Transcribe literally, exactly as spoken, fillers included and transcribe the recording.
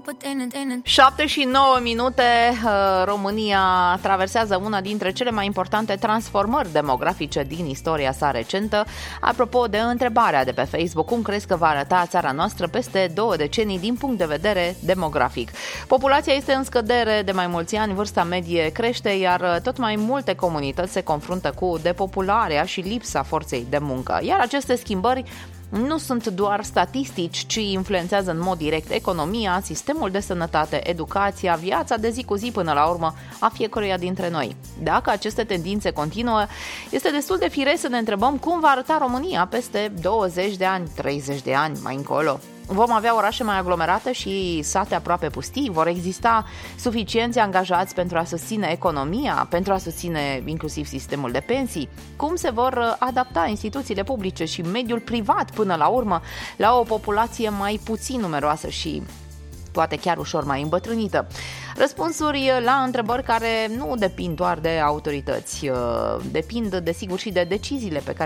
șapte și nouă minute. România traversează una dintre cele mai importante transformări demografice din istoria sa recentă. Apropo de întrebarea de pe Facebook, cum crezi că va arăta țara noastră peste două decenii din punct de vedere demografic? Populația este în scădere de mai mulți ani, vârsta medie crește, iar tot mai multe comunități se confruntă cu depopularea și lipsa forței de muncă. Iar aceste schimbări nu sunt doar statistici, ci influențează în mod direct economia, sistemul de sănătate, educația, viața de zi cu zi până la urmă a fiecăruia dintre noi. Dacă aceste tendințe continuă, este destul de firesc să ne întrebăm cum va arăta România peste douăzeci de ani, treizeci de ani mai încolo. Vom avea orașe mai aglomerate și sate aproape pustii? Vor exista suficienți angajați pentru a susține economia, pentru a susține inclusiv sistemul de pensii? Cum se vor adapta instituțiile publice și mediul privat până la urmă la o populație mai puțin numeroasă și poate chiar ușor mai îmbătrânită? Răspunsuri la întrebări care nu depind doar de autorități, depind desigur și de deciziile pe care